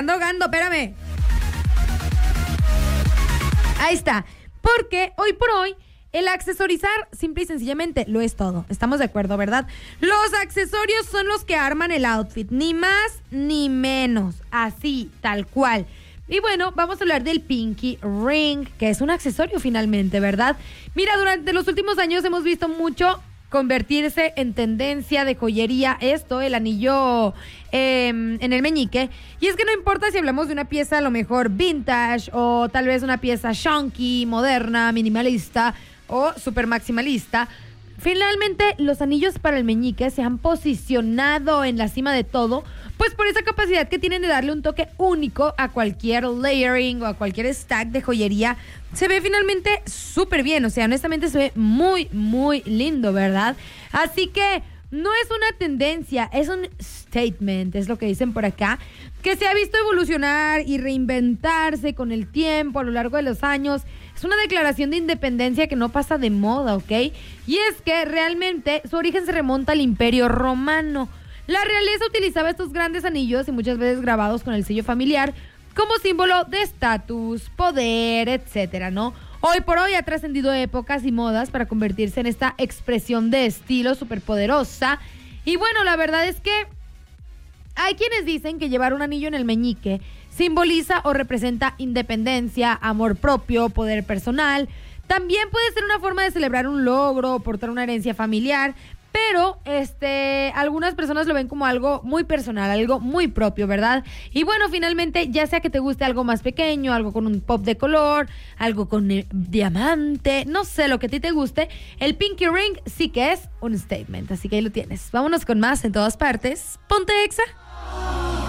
Ando ahogando, espérame. Ahí está. Porque hoy por hoy el accesorizar simple y sencillamente lo es todo. Estamos de acuerdo, ¿verdad? Los accesorios son los que arman el outfit, ni más ni menos. Así, tal cual. Y bueno, vamos a hablar del Pinky Ring, que es un accesorio finalmente, ¿verdad? Mira, durante los últimos años hemos visto mucho convertirse en tendencia de joyería el anillo en el meñique. Y es que no importa si hablamos de una pieza a lo mejor vintage o tal vez una pieza chunky, moderna, minimalista o super maximalista. Finalmente, los anillos para el meñique se han posicionado en la cima de todo, pues por esa capacidad que tienen de darle un toque único a cualquier layering o a cualquier stack de joyería. Se ve finalmente súper bien, o sea, honestamente se ve muy, muy lindo, ¿verdad? Así que no es una tendencia, es un statement, es lo que dicen por acá, que se ha visto evolucionar y reinventarse con el tiempo a lo largo de los años. Es una declaración de independencia que no pasa de moda, ¿ok? Y es que realmente su origen se remonta al Imperio Romano. La realeza utilizaba estos grandes anillos y muchas veces grabados con el sello familiar como símbolo de estatus, poder, etcétera, ¿no? Hoy por hoy ha trascendido épocas y modas para convertirse en esta expresión de estilo superpoderosa. Y bueno, la verdad es que hay quienes dicen que llevar un anillo en el meñique simboliza o representa independencia, amor propio, poder personal. También puede ser una forma de celebrar un logro o portar una herencia familiar, pero algunas personas lo ven como algo muy personal, algo muy propio, ¿verdad? Y bueno, finalmente, ya sea que te guste algo más pequeño, algo con un pop de color, algo con diamante, no sé, lo que a ti te guste, el Pinky Ring sí que es un statement, así que ahí lo tienes. Vámonos con más en todas partes. Ponte Exa.